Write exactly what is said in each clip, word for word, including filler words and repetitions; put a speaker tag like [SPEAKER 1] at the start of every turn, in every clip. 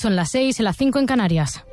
[SPEAKER 1] Son las seis, las cinco en Canarias.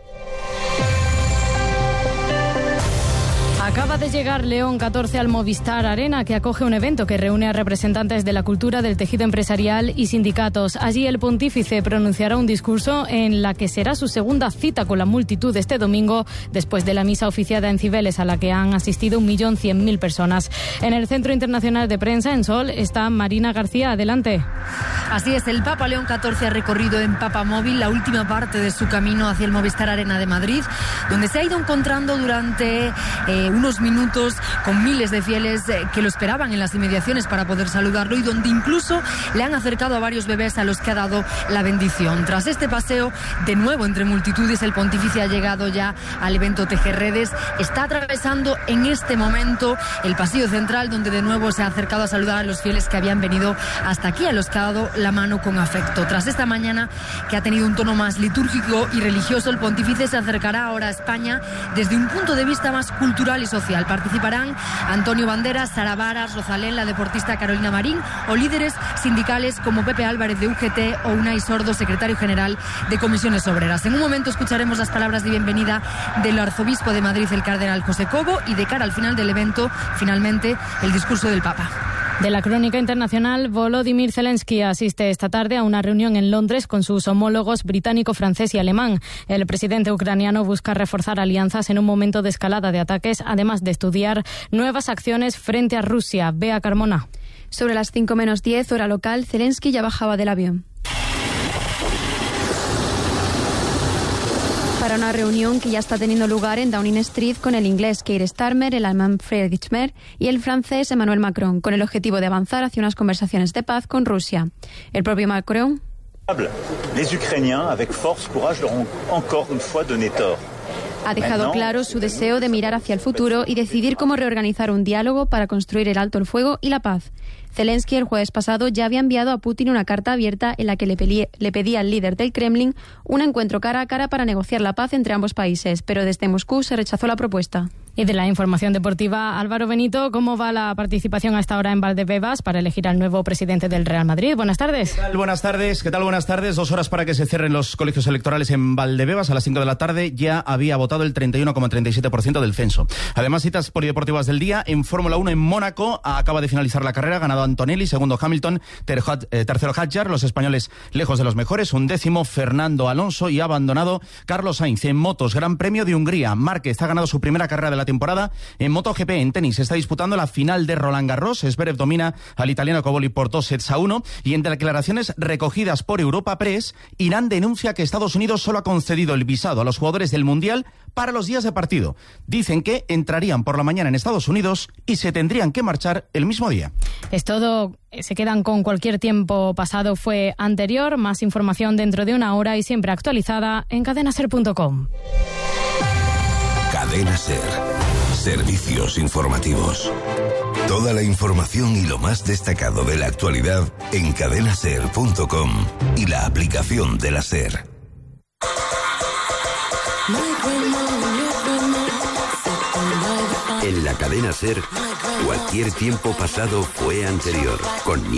[SPEAKER 1] Acaba de llegar León catorce al Movistar Arena, que acoge un evento que reúne a representantes de la cultura, del tejido empresarial y sindicatos. Allí el pontífice pronunciará un discurso en la que será su segunda cita con la multitud este domingo, después de la misa oficiada en Cibeles, a la que han asistido un millón cien mil personas. En el Centro Internacional de Prensa, en Sol, está Marina García. Adelante.
[SPEAKER 2] Así es, el Papa León catorce ha recorrido en Papamóvil la última parte de su camino hacia el Movistar Arena de Madrid, donde se ha ido encontrando durante eh, unos minutos con miles de fieles eh, que lo esperaban en las inmediaciones para poder saludarlo, y donde incluso le han acercado a varios bebés a los que ha dado la bendición. Tras este paseo de nuevo entre multitudes, el pontífice ha llegado ya al evento Tejerredes. Está atravesando en este momento el pasillo central, donde de nuevo se ha acercado a saludar a los fieles que habían venido hasta aquí, a los que ha dado la mano con afecto. Tras esta mañana, que ha tenido un tono más litúrgico y religioso, el pontífice se acercará ahora a España desde un punto de vista más cultural y social. Participarán Antonio Banderas, Sara Varas, Rosalén, la deportista Carolina Marín, o líderes sindicales como Pepe Álvarez de U G T o Unai Sordo, secretario general de Comisiones Obreras. En un momento escucharemos las palabras de bienvenida del arzobispo de Madrid, el cardenal José Cobo, y de cara al final del evento, finalmente, el discurso del Papa.
[SPEAKER 1] De la crónica internacional, Volodymyr Zelensky asiste esta tarde a una reunión en Londres con sus homólogos británico, francés y alemán. El presidente ucraniano busca reforzar alianzas en un momento de escalada de ataques, además de estudiar nuevas acciones frente a Rusia. Bea Carmona.
[SPEAKER 3] Sobre las cinco menos diez, hora local, Zelensky ya bajaba del avión para una reunión que ya está teniendo lugar en Downing Street con el inglés Keir Starmer, el alemán Friedrich Merz y el francés Emmanuel Macron, con el objetivo de avanzar hacia unas conversaciones de paz con Rusia. El propio Macron.
[SPEAKER 4] Les Ukrainiens, avec force, courage, leur ont encore une fois donné tort.
[SPEAKER 3] Ha dejado claro su deseo de mirar hacia el futuro y decidir cómo reorganizar un diálogo para construir el alto el fuego y la paz. Zelensky el jueves pasado ya había enviado a Putin una carta abierta en la que le, pedía, le pedía al líder del Kremlin un encuentro cara a cara para negociar la paz entre ambos países, pero desde Moscú se rechazó la propuesta.
[SPEAKER 1] Y de la información deportiva, Álvaro Benito, ¿cómo va la participación a esta hora en Valdebebas para elegir al nuevo presidente del Real Madrid? Buenas tardes.
[SPEAKER 5] ¿Qué tal? Buenas tardes. ¿Qué tal? Buenas tardes. Dos horas para que se cierren los colegios electorales en Valdebebas. A las cinco de la tarde ya había votado el treinta y uno coma treinta y siete por ciento del censo. Además, citas polideportivas del día. En Fórmula uno en Mónaco acaba de finalizar la carrera. Ganado Antonelli, segundo Hamilton, tercero Hadjar. Los españoles lejos de los mejores. Un décimo Fernando Alonso y ha abandonado Carlos Sainz. En motos, Gran Premio de Hungría. Márquez ha ganado su primera carrera de la temporada. En MotoGP, en tenis, se está disputando la final de Roland Garros. Zverev domina al italiano Cobolli por dos sets a uno. Y en declaraciones recogidas por Europa Press, Irán denuncia que Estados Unidos solo ha concedido el visado a los jugadores del Mundial para los días de partido. Dicen que entrarían por la mañana en Estados Unidos y se tendrían que marchar el mismo día.
[SPEAKER 1] Es todo. Se quedan con cualquier tiempo pasado fue anterior. Más información dentro de una hora y siempre actualizada en cadena ser punto com.
[SPEAKER 6] Cadena Ser. Servicios informativos. Toda la información y lo más destacado de la actualidad en cadena ser punto com y la aplicación de la SER. En la cadena SER, cualquier tiempo pasado fue anterior. Con